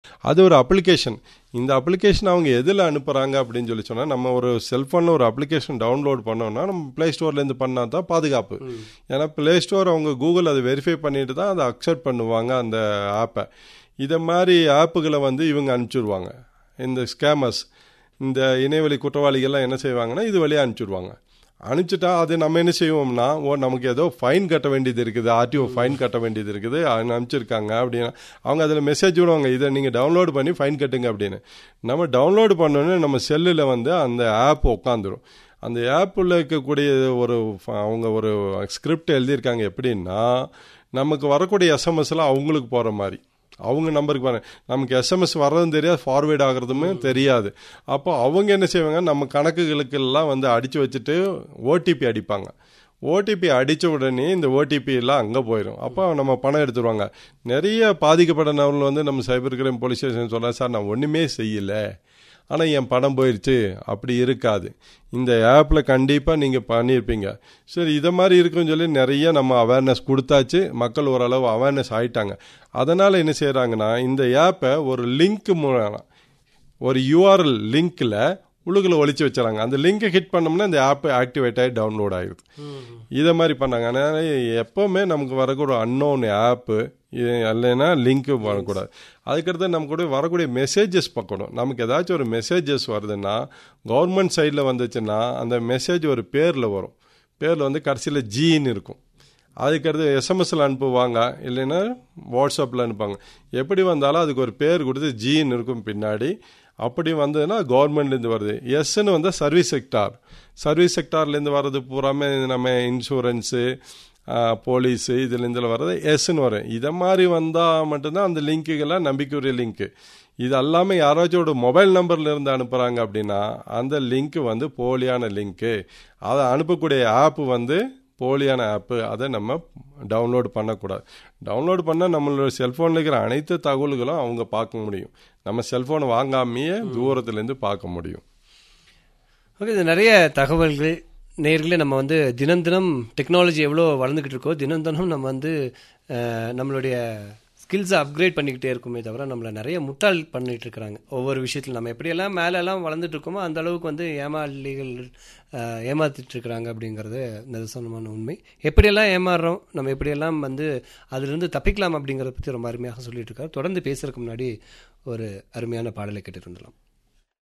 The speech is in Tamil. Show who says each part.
Speaker 1: அது ஒரு அப்ளிகேஷன். இந்த அப்ளிகேஷன் அவங்க எதில் அனுப்புகிறாங்க அப்படின்னு சொல்லி சொன்னால், நம்ம ஒரு செல்ஃபோனில் ஒரு அப்ளிகேஷன் டவுன்லோட் பண்ணோம்னா நம்ம ப்ளே ஸ்டோர்லேருந்து பண்ணால் தான் பாதுகாப்பு. ஏன்னா ப்ளே ஸ்டோர் அவங்க கூகுள் அதை வெரிஃபை பண்ணிட்டு தான் அதை அக்செப்ட் பண்ணுவாங்க அந்த ஆப்பை. இதை மாதிரி ஆப்புகளை வந்து இவங்க அனுப்பிச்சிடுவாங்க. இந்த ஸ்கேமர்ஸ், இந்த இணையவழி குற்றவாளிகள்லாம் என்ன செய்வாங்கன்னா இது வழியாக அனுப்பிச்சிடுவாங்க. அனுப்பிச்சிட்டா அது நம்ம என்ன செய்வோம்னா, நமக்கு ஏதோ ஃபைன் கட்ட வேண்டியது இருக்குது, ஆர்டிஓ ஃபைன் கட்ட வேண்டியது இருக்குது, அனுப்பிச்சிருக்காங்க அப்படின்னா அவங்க அதில் மெசேஜ் விடுவாங்க, இதை நீங்கள் டவுன்லோடு பண்ணி ஃபைன் கட்டுங்க அப்படின்னு. நம்ம டவுன்லோடு பண்ணோன்னே நம்ம செல்லில் வந்து அந்த ஆப் உட்காந்துரும். அந்த ஆப்பில் இருக்கக்கூடிய அவங்க ஒரு ஸ்கிரிப்ட் எழுதியிருக்காங்க. எப்படின்னா, நமக்கு வரக்கூடிய எஸ்எம்எஸ்லாம் அவங்களுக்கு போகிற மாதிரி, அவங்க நம்பருக்கு வர, நமக்கு எஸ்எம்எஸ் வர்றதும் தெரியாது, ஃபார்வேர்ட் ஆகிறதுமே தெரியாது. அப்போ அவங்க என்ன செய்வாங்க, நம்ம கணக்குகளுக்கெல்லாம் வந்து அடித்து வச்சுட்டு ஓடிபி அடிப்பாங்க. ஓடிபி அடித்த உடனே இந்த ஓடிபி எல்லாம் அங்கே போயிடும். அப்போ நம்ம பணம் எடுத்துருவாங்க. நிறைய பாதிக்கப்பட்ட நபர்கள் வந்து நம்ம சைபர் கிரைம் போலீஸ் ஸ்டேஷன் சொல்கிறாங்க, சார் நான் ஒன்றுமே செய்யலை, ஆனால் என் பணம் போயிடுச்சு. அப்படி இருக்காது. இந்த ஆப்பில் கண்டிப்பாக நீங்கள் பண்ணியிருப்பீங்க. சரி, இதை மாதிரி இருக்குன்னு சொல்லி நிறைய நம்ம அவேர்னஸ் கொடுத்தாச்சு. மக்கள் ஓரளவு அவேர்னஸ் ஆகிட்டாங்க. அதனால் என்ன செய்கிறாங்கன்னா, இந்த ஆப்பை ஒரு லிங்க் மூலம், ஒரு யூஆர்எல் லிங்க்கில் உழுகுல ஒழிச்சு வச்சுறாங்க. அந்த லிங்கை ஹிட் பண்ணோம்னா இந்த ஆப் ஆக்டிவேட் ஆகி டவுன்லோட் ஆகிடுது. இதை மாதிரி பண்ணாங்க. அதனால் எப்போவுமே நமக்கு வரக்கூடிய அன்னோன் ஆப்பு இல்லைன்னா லிங்க்கு பண்ணக்கூடாது. அதுக்கடுத்து நம்ம கூட வரக்கூடிய மெசேஜஸ் பார்க்கணும். நமக்கு ஏதாச்சும் ஒரு மெசேஜஸ் வருதுன்னா, கவர்மெண்ட் சைடில் வந்துச்சுன்னா அந்த மெசேஜ் ஒரு பேரில் வரும். பேரில் வந்து கடைசியில் ஜின்னு இருக்கும். அதுக்கடுத்து எஸ்எம்எஸ்ல அனுப்புவாங்க, இல்லைன்னா வாட்ஸ்அப்பில் அனுப்புவாங்க. எப்படி வந்தாலும் அதுக்கு ஒரு பேர் கொடுத்து ஜின்னு இருக்கும் பின்னாடி. அப்படி வந்ததுன்னா கவர்மெண்ட்லேருந்து வருது. எஸ்ன்னு வந்து சர்வீஸ் செக்டார். சர்வீஸ் செக்டார்லேருந்து வர்றது பூராமே நம்ம இன்சூரன்ஸு, போலீஸு, இதுலேருந்து வர்றது எஸ்ன்னு வரும். இதை மாதிரி வந்தால் மட்டும்தான் அந்த லிங்க்குகள்லாம் நம்பிக்கையுரிய லிங்க்கு. இது எல்லாமே யாராச்சும் மொபைல் நம்பரில் இருந்து அனுப்புகிறாங்க அப்படின்னா அந்த லிங்க்கு வந்து போலியான லிங்க்கு. அதை அனுப்பக்கூடிய ஆப்பு வந்து போலியான ஆப்பு. அதை நம்ம டவுன்லோடு பண்ணக்கூடாது. டவுன்லோடு பண்ணால் நம்மளோட செல்ஃபோனில் இருக்கிற அனைத்து தகவல்களும் அவங்க பார்க்க முடியும். நம்ம செல்ஃபோனை வாங்காமையே தூரத்துலேருந்து பார்க்க முடியும்.
Speaker 2: ஓகே, இது நிறைய தகவல்கள் நேர்களே. நம்ம வந்து தினம் தினம் டெக்னாலஜி எவ்வளோ வளர்ந்துக்கிட்டு இருக்கோ, தினம் தினம் நம்ம வந்து நம்மளுடைய ஸ்கில்ஸை அப்கிரேட் பண்ணிக்கிட்டே இருக்குமே தவிர நம்மளை நிறைய முட்டாள் பண்ணிகிட்டு இருக்கிறாங்க. ஒவ்வொரு விஷயத்தில் நம்ம எப்படியெல்லாம் மேலெல்லாம் வளர்ந்துட்டு இருக்கோமோ அந்த அளவுக்கு வந்து ஏமாளிகள் ஏமாற்றிட்டு இருக்கிறாங்க அப்படிங்கிறது நிதர்சனமான உண்மை. எப்படியெல்லாம் ஏமாறுறோம், நம்ம எப்படியெல்லாம் வந்து அதிலிருந்து தப்பிக்கலாம் அப்படிங்கிறத பற்றி ரொம்ப அருமையாக சொல்லிட்டு இருக்காரு. தொடர்ந்து பேசுறதுக்கு முன்னாடி ஒரு அருமையான பாடலை கேட்டுட்டு இருந்தலாம்.